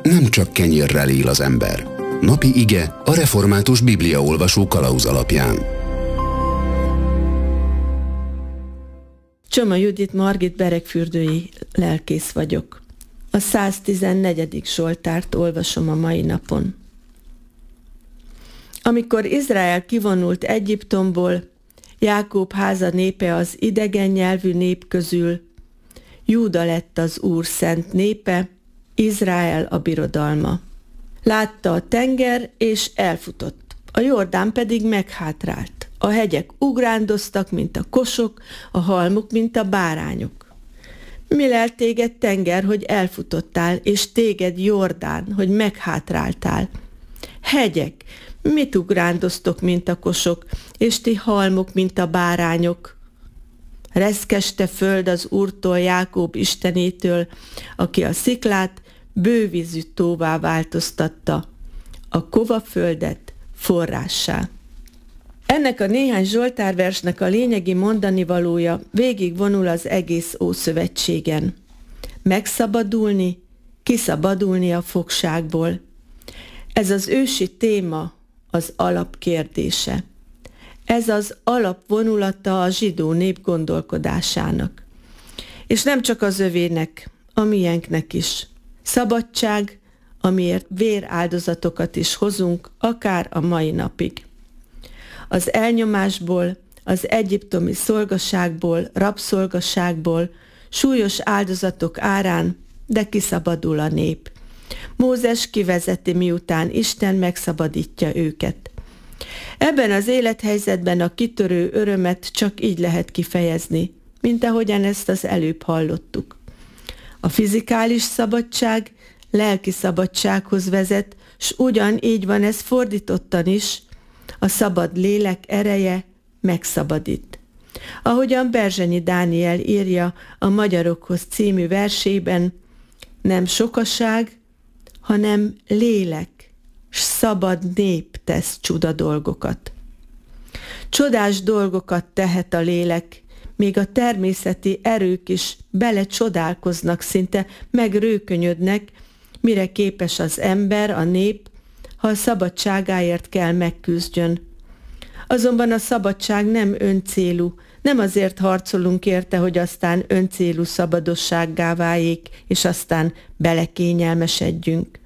nem csak kenyérrel él az ember. Napi ige a református bibliaolvasó kalauz alapján. Csoma Judit Margit beregfürdői lelkész vagyok. A 114. Zsoltárt olvasom a mai napon. Amikor Izrael kivonult Egyiptomból, Jákob háza népe az idegen nyelvű nép közül, Júda lett az Úr szent népe, Izrael a birodalma. Látta a tenger, és elfutott, a Jordán pedig meghátrált. A hegyek ugrándoztak, mint a kosok, a halmok, mint a bárányok. Mi lel téged, tenger, hogy elfutottál, és téged, Jordán, hogy meghátráltál? Hegyek, mit ugrándoztok, mint a kosok, és ti halmok, mint a bárányok? Reszkeste föld az Úrtól, Jákob Istenétől, aki a sziklát bővízű tóvá változtatta, a kova földet forrássá. Ennek a néhány zsoltárversnek a lényegi mondanivalója végigvonul az egész Ószövetségen. Megszabadulni, kiszabadulni a fogságból. Ez az ősi téma, az alapkérdése. Ez az alapvonulata a zsidó nép gondolkodásának. És nem csak az övének, a miénknek is. Szabadság, amiért véráldozatokat is hozunk, akár a mai napig. Az elnyomásból, az egyiptomi szolgaságból, rabszolgaságból, súlyos áldozatok árán, de kiszabadul a nép. Mózes kivezeti, miután Isten megszabadítja őket. Ebben az élethelyzetben a kitörő örömet csak így lehet kifejezni, mint ahogyan ezt az előbb hallottuk. A fizikális szabadság lelki szabadsághoz vezet, s ugyanígy van ez fordítottan is, a szabad lélek ereje megszabadít. Ahogyan Berzsenyi Dániel írja a Magyarokhoz című versében, nem sokaság, hanem lélek, s szabad nép tesz csuda dolgokat. Csodás dolgokat tehet a lélek, még a természeti erők is belecsodálkoznak, szinte megrőkönyödnek, mire képes az ember, a nép, ha a szabadságáért kell megküzdjön. Azonban a szabadság nem öncélú, nem azért harcolunk érte, hogy aztán öncélú szabadossággá váljék, és aztán belekényelmesedjünk.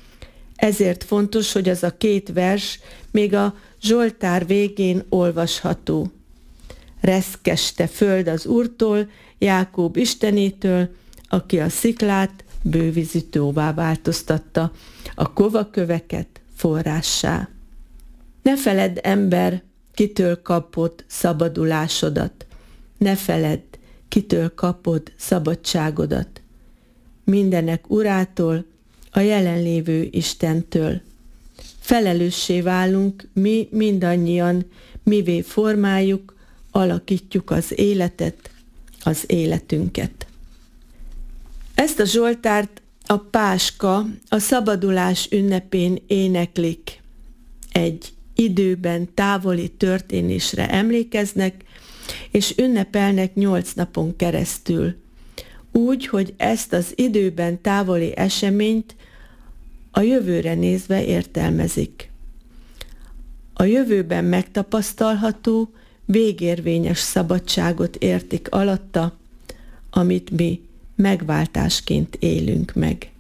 Ezért fontos, hogy az a két vers még a Zsoltár végén olvasható. Reszkeste föld az Úrtól, Jákob Istenétől, aki a sziklát bővízű tóvá változtatta, a kovaköveket forrássá. Ne feledd, ember, kitől kapod szabadulásodat. Ne feledd, kitől kapod szabadságodat. Mindenek Urától, a jelenlévő Istentől. Felelőssé válunk mi mindannyian, mivé formáljuk, alakítjuk az életet, az életünket. Ezt a zsoltárt a páska, a szabadulás ünnepén éneklik. Egy időben távoli történésre emlékeznek, és ünnepelnek 8 napon keresztül. Úgy, hogy ezt az időben távoli eseményt a jövőre nézve értelmezik. A jövőben megtapasztalható, végérvényes szabadságot értik alatta, amit mi megváltásként élünk meg.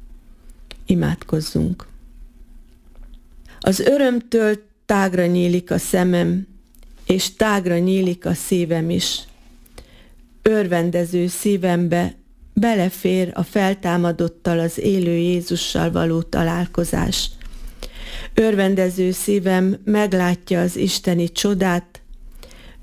Imádkozzunk! Az örömtől tágra nyílik a szemem, és tágra nyílik a szívem is. Örvendező szívembe belefér a feltámadottal, az élő Jézussal való találkozás. Örvendező szívem meglátja az isteni csodát,